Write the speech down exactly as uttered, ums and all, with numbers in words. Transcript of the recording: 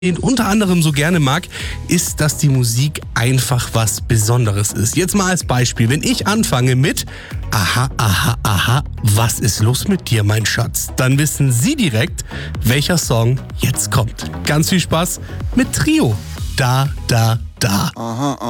den unter anderem so gerne mag, ist, dass die Musik einfach was Besonderes ist. Jetzt mal als Beispiel, wenn ich anfange mit Aha, aha, aha, was ist los mit dir, mein Schatz? Dann wissen Sie direkt, welcher Song jetzt kommt. Ganz viel Spaß mit Trio. Da, da, da. Aha, aha.